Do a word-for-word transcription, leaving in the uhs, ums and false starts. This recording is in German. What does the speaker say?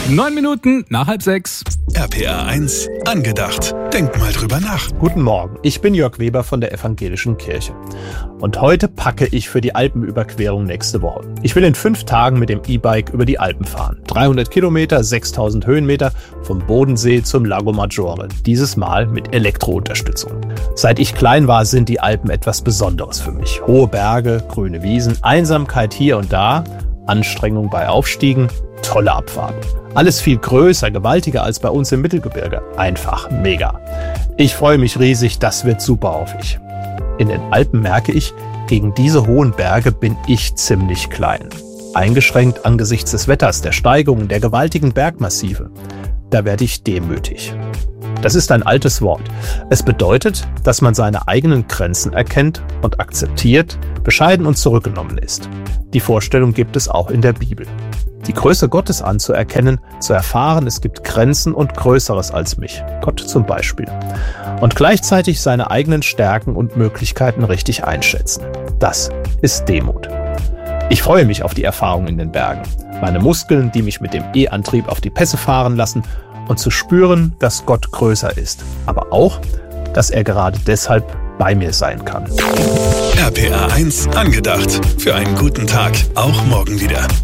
Neun Minuten nach halb sechs. R P R eins angedacht. Denk mal drüber nach. Guten Morgen, ich bin Jörg Weber von der Evangelischen Kirche. Und heute packe ich für die Alpenüberquerung nächste Woche. Ich will in fünf Tagen mit dem E-Bike über die Alpen fahren. dreihundert Kilometer, sechstausend Höhenmeter vom Bodensee zum Lago Maggiore. Dieses Mal mit Elektrounterstützung. Seit ich klein war, sind die Alpen etwas Besonderes für mich. Hohe Berge, grüne Wiesen, Einsamkeit hier und da, Anstrengung bei Aufstiegen, tolle Abfahrten. Alles viel größer, gewaltiger als bei uns im Mittelgebirge. Einfach mega. Ich freue mich riesig, das wird super auf ich. In den Alpen merke ich, gegen diese hohen Berge bin ich ziemlich klein. Eingeschränkt angesichts des Wetters, der Steigungen, der gewaltigen Bergmassive. Da werde ich demütig. Das ist ein altes Wort. Es bedeutet, dass man seine eigenen Grenzen erkennt und akzeptiert, bescheiden und zurückgenommen ist. Die Vorstellung gibt es auch in der Bibel. Die Größe Gottes anzuerkennen, zu erfahren, es gibt Grenzen und Größeres als mich, Gott zum Beispiel. Und gleichzeitig seine eigenen Stärken und Möglichkeiten richtig einschätzen. Das ist Demut. Ich freue mich auf die Erfahrung in den Bergen. Meine Muskeln, die mich mit dem E-Antrieb auf die Pässe fahren lassen und zu spüren, dass Gott größer ist. Aber auch, dass er gerade deshalb bei mir sein kann. R P R eins angedacht. Für einen guten Tag. Auch morgen wieder.